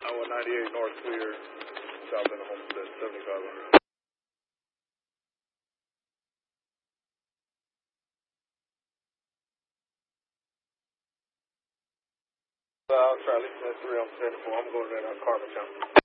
Iowa 98 North clear, south end of Homestead, 7500. Charlie Smith 3 on 74. I'm going to that Carmen Town.